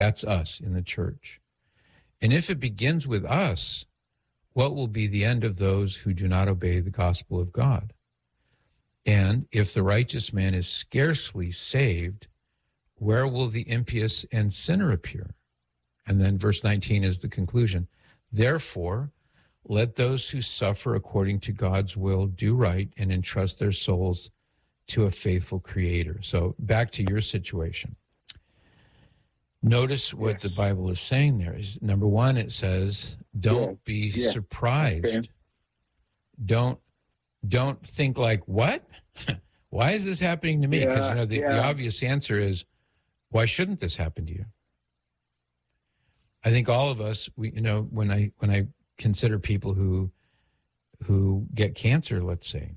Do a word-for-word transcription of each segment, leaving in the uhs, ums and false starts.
That's us in the church. And if it begins with us, what will be the end of those who do not obey the gospel of God? And if the righteous man is scarcely saved, where will the impious and sinner appear? And then verse nineteen is the conclusion. Therefore, let those who suffer according to God's will do right and entrust their souls to a faithful Creator. So back to your situation. Notice what yes. the Bible is saying there is, number one, it says, don't yeah. be yeah. surprised. Okay. Don't, don't think like, what? Why is this happening to me? Because, yeah, you know, the, yeah. the obvious answer is, why shouldn't this happen to you? I think all of us, we, you know, when I, when I consider people who, who get cancer, let's say,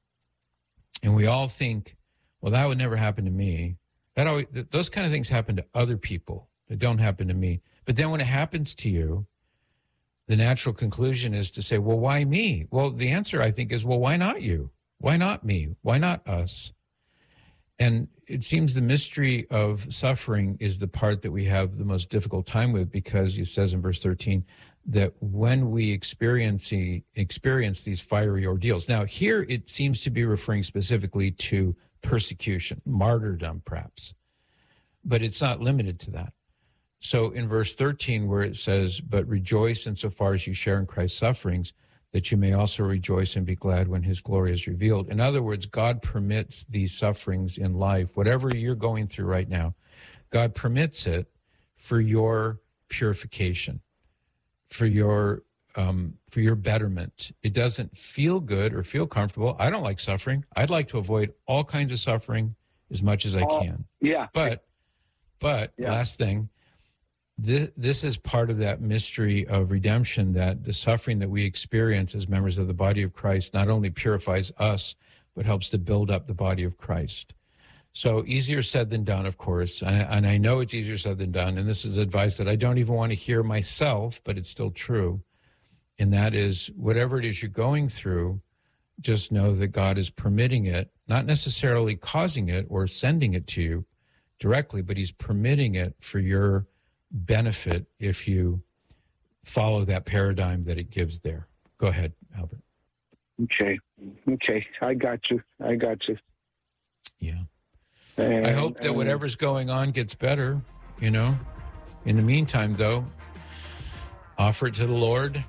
and we all think, well, that would never happen to me. That always, those kind of things happen to other people. They don't happen to me. But then when it happens to you, the natural conclusion is to say, well, why me? Well, the answer, I think, is, well, why not you? Why not me? Why not us? And it seems the mystery of suffering is the part that we have the most difficult time with, because it says in verse thirteen that when we experience, the, experience these fiery ordeals. Now, here it seems to be referring specifically to persecution, martyrdom perhaps, but it's not limited to that. So in verse thirteen, where it says, but rejoice insofar as you share in Christ's sufferings, that you may also rejoice and be glad when his glory is revealed. In other words, God permits these sufferings in life, whatever you're going through right now, God permits it for your purification, for your um, for your betterment. It doesn't feel good or feel comfortable. I don't like suffering. I'd like to avoid all kinds of suffering as much as I uh, can. Yeah. But, but yeah. last thing, this, this is part of that mystery of redemption, that the suffering that we experience as members of the body of Christ not only purifies us, but helps to build up the body of Christ. So easier said than done, of course. And, and I know it's easier said than done. And this is advice that I don't even want to hear myself, but it's still true. And that is, whatever it is you're going through, just know that God is permitting it, not necessarily causing it or sending it to you directly, but he's permitting it for your benefit if you follow that paradigm that it gives there. Go ahead, Albert. Okay. Okay. I got you. I got you. Yeah. And, I hope that whatever's going on gets better, you know. In the meantime, though, offer it to the Lord.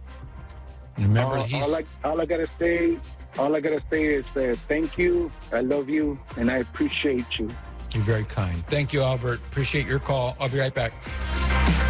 And remember, all, he's... all, I, all I gotta say, all I gotta say is uh, thank you, I love you, and I appreciate you. You're very kind. Thank you, Albert. Appreciate your call. I'll be right back.